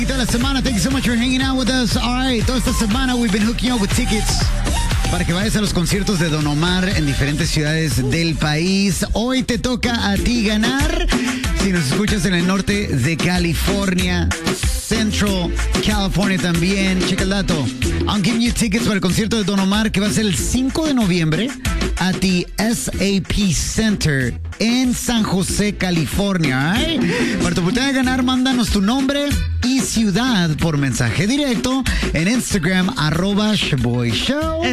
Toda la semana, thank you so much for hanging out with us. All right, toda esta semana we've been hooking you up with tickets para que vayas a los conciertos de Don Omar en diferentes ciudades del país. Hoy te toca a ti ganar. Si nos escuchas en el norte de California, Central California también, checa el dato. I'm giving you tickets para el concierto de Don Omar que va a ser el 5 de noviembre at the SAP Center en San José, California. ¿Eh? Para tu oportunidad de ganar, mándanos tu nombre y ciudad por mensaje directo en Instagram, @ShaboyShow.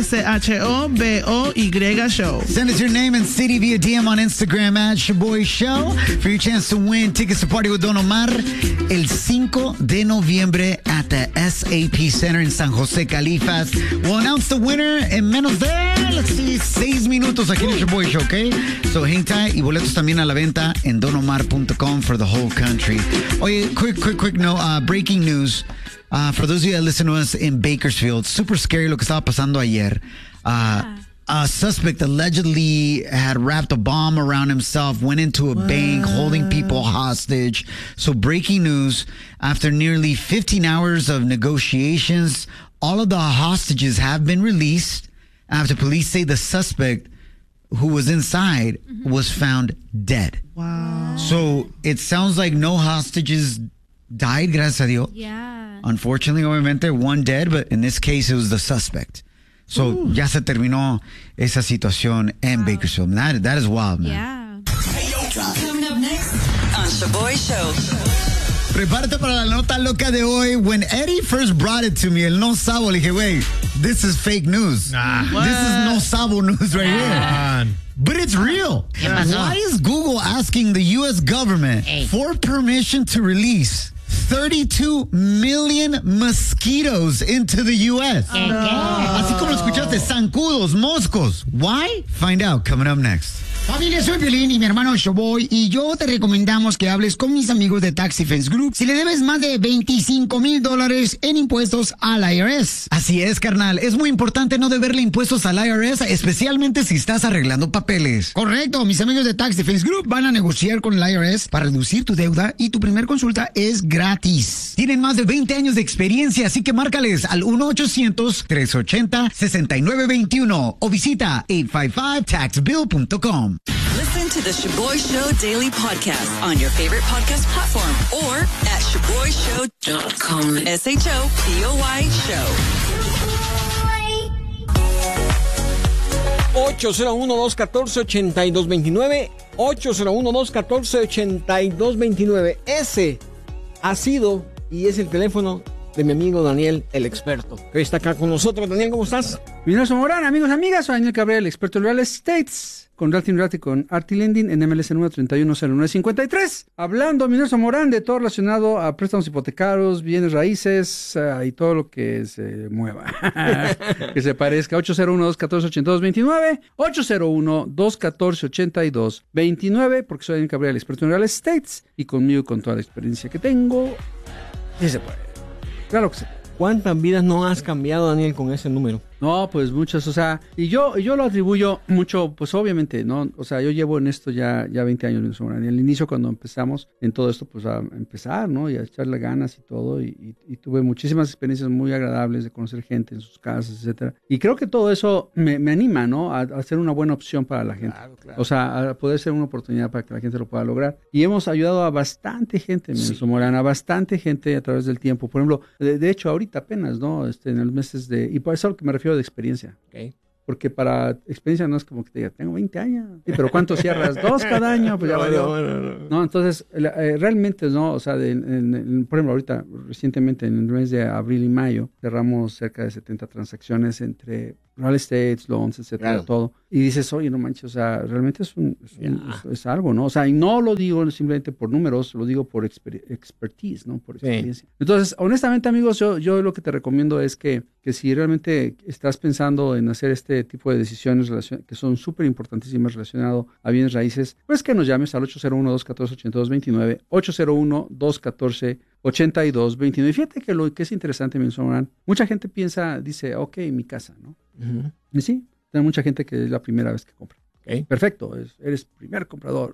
SHOBOY Show. Send us your name and city via DM on Instagram @ShaboyShow for your chance to win tickets to party with Don Omar el 5 de noviembre at the SAP Center in San Jose, Califas. We'll announce the winner en menos de, 6 minutos aquí en el Shaboy Show, ¿ok? So hang tight y boletos también a la venta en donomar.com for the whole country. Oye, quick note, breaking news. For those of you that listen to us in Bakersfield, super scary lo que estaba pasando ayer. A suspect allegedly had wrapped a bomb around himself, went into a bank, holding people hostage. So breaking news, after nearly 15 hours of negotiations, all of the hostages have been released after police say the suspect who was inside was found dead. Wow. So it sounds like no hostages died, gracias a Dios. Yeah. Unfortunately, obviamente, one dead, but in this case, it was the suspect. So ya se terminó esa situación en Bakersfield. That is wild, man. Yeah. Coming up next on Shaboy Show. Prepárate para la nota loca de hoy. When Eddie first brought it to me, el no sabo, le dije, wait, this is fake news. This is no sabo news right here. But it's real. Why is Google asking the U.S. government for permission to release 32 million mosquitoes into the U.S.? Así como lo escuchaste, zancudos, moscos. Why? Find out coming up next. Familia, soy Piolín y mi hermano Shaboy y yo te recomendamos que hables con mis amigos de Tax Defense Group si le debes más de $25,000 en impuestos al IRS. Así es, carnal. Es muy importante no deberle impuestos al IRS, especialmente si estás arreglando papeles. Correcto, mis amigos de Tax Defense Group van a negociar con el IRS para reducir tu deuda y tu primer consulta es gratis. Tienen más de 20 años de experiencia, así que márcales al 1-800-380-6921 o visita 855taxbill.com. Listen to the Shaboy Show Daily Podcast on your favorite podcast platform or at ShaboyShow.com. SHOPOY Show. 801-214-8229. 801-214-8229. Ese ha sido y es el teléfono de mi amigo Daniel, el experto, que hoy está acá con nosotros. Daniel, ¿cómo estás? Bienvenidos a Morán, amigos, amigas. Soy Daniel Cabrera, el experto en real estate, con Realty Realty, con Arty Lending en MLS número 310953. Hablando, bienvenidos a Morán, de todo relacionado a préstamos hipotecarios, bienes raíces y todo lo que se mueva, que se parezca. 801-214-8229, 801-214-8229, porque soy Daniel Cabrera, el experto en real estate, y conmigo, con toda la experiencia que tengo, sí se puede. Claro que sí. ¿Cuántas vidas no has cambiado, Daniel, con ese número? No, pues muchas, o sea, y yo lo atribuyo mucho, pues obviamente, ¿no? O sea, yo llevo en esto ya 20 años, y al inicio cuando empezamos en todo esto, pues a empezar, ¿no? Y a echarle ganas y todo, y tuve muchísimas experiencias muy agradables de conocer gente en sus casas, etcétera. Y creo que todo eso me anima, ¿no? A ser una buena opción para la gente. Claro. O sea, a poder ser una oportunidad para que la gente lo pueda lograr. Y hemos ayudado a bastante gente, a bastante gente a través del tiempo. Por ejemplo, de hecho, ahorita apenas, ¿no? En el meses y por eso es lo que me refiero de experiencia. Okay. Porque para experiencia no es como que te diga, tengo 20 años. Sí, pero ¿cuánto cierras? 2 cada año. Pues ya no, entonces, realmente, ¿no? O sea, por ejemplo, ahorita, recientemente, en el mes de abril y mayo, cerramos cerca de 70 transacciones entre real estate, loans, etcétera, claro. Todo. Y dices, oye, no manches, o sea, realmente es algo, ¿no? O sea, y no lo digo simplemente por números, lo digo por expertise, ¿no? Por experiencia. Sí. Entonces, honestamente, amigos, yo lo que te recomiendo es que si realmente estás pensando en hacer este tipo de decisiones que son súper importantísimas relacionado a bienes raíces, pues que nos llames al 801-214-8229, 801-214-8229. Fíjate que lo que es interesante, mucha gente dice, ok, mi casa, ¿no? Uh-huh. Y sí, hay mucha gente que es la primera vez que compra. Okay. Perfecto, eres primer comprador.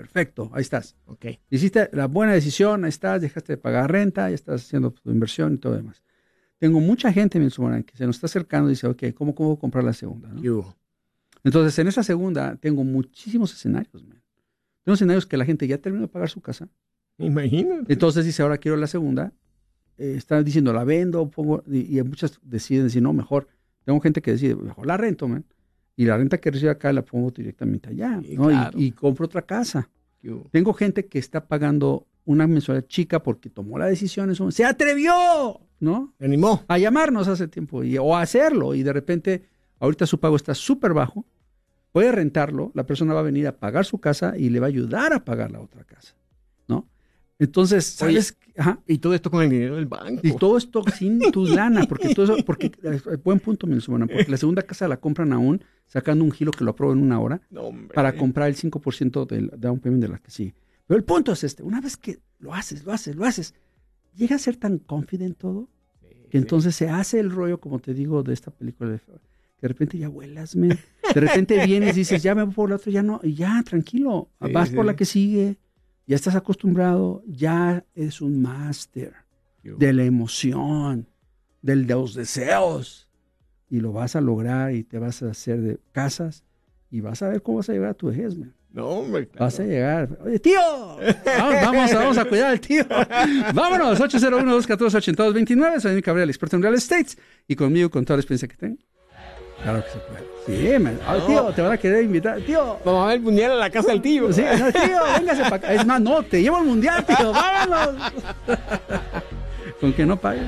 perfecto, ahí estás. Ok. Hiciste la buena decisión, ahí estás, dejaste de pagar renta, ya estás haciendo tu inversión y todo lo demás. Tengo mucha gente, mi hermano, que se nos está acercando y dice, ok, ¿cómo puedo comprar la segunda? ¿No? Entonces, en esa segunda tengo muchísimos escenarios, man. Tengo escenarios que la gente ya terminó de pagar su casa. Imagínate. Entonces dice, ahora quiero la segunda. Están diciendo, la vendo, pongo, y muchas deciden decir, no, mejor. Tengo gente que decide, mejor la rento, man. Y la renta que recibo acá la pongo directamente allá, ¿no? Claro. Y compro otra casa. Tengo gente que está pagando una mensualidad chica porque tomó la decisión, se atrevió, ¿no? Se animó. A llamarnos hace tiempo o a hacerlo. Y de repente, ahorita su pago está súper bajo. Puede rentarlo, la persona va a venir a pagar su casa y le va a ayudar a pagar la otra casa, ¿no? Entonces, ¿sabes? Ajá. Y todo esto con el dinero del banco. Y todo esto sin tu lana, porque todo eso, buen punto, mi hermano, porque la segunda casa la compran aún, sacando un giro que lo apruebo en 1 hora, para comprar el 5% del down payment de la que sigue. Pero el punto es una vez que lo haces, llega a ser tan confident todo, que entonces se hace el rollo, como te digo, de esta película de repente ya vuelas, man. De repente vienes y dices, ya me voy por la otra, ya no, y ya, tranquilo, vas por la que sigue, ya estás acostumbrado, ya eres un máster de la emoción, de los deseos, y lo vas a lograr y te vas a hacer de casas y vas a ver cómo vas a llegar a tu vejez, man. No, hombre, claro. Vas a llegar. Oye, tío, vamos a cuidar al tío. Vámonos, 801-214-8229. Soy Nick Cabrera, el experto en real estate, y conmigo, con toda la experiencia que tengo. Claro que se puede. Sí, man. Tío, te van a querer invitar. Tío. Vamos a ver el mundial a la casa del tío. Sí, no, tío, véngase para acá. Es más, no, te llevo al mundial, tío. Vámonos. Con que no pague.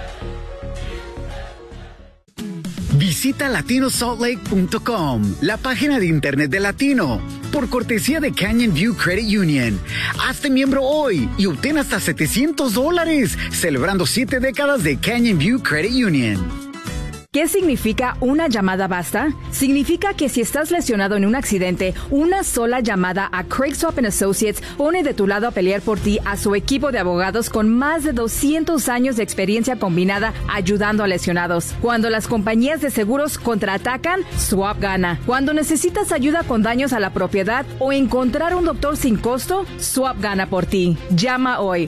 Visita LatinoSaltLake.com, la página de internet de Latino, por cortesía de Canyon View Credit Union. Hazte miembro hoy y obtén hasta $700, celebrando 7 décadas de Canyon View Credit Union. ¿Qué significa una llamada basta? Significa que si estás lesionado en un accidente, una sola llamada a Craig Swap & Associates pone de tu lado a pelear por ti a su equipo de abogados con más de 200 años de experiencia combinada ayudando a lesionados. Cuando las compañías de seguros contraatacan, Swap gana. Cuando necesitas ayuda con daños a la propiedad o encontrar un doctor sin costo, Swap gana por ti. Llama hoy,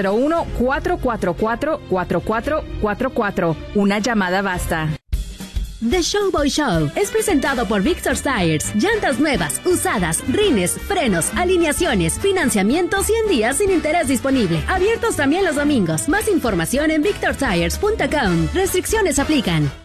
801-444-4444. Una llamada basta. The Showboy Show es presentado por Victor's Tires. Llantas nuevas, usadas, rines, frenos, alineaciones, financiamientos y en días sin interés disponible. Abiertos también los domingos. Más información en victortires.com. Restricciones aplican.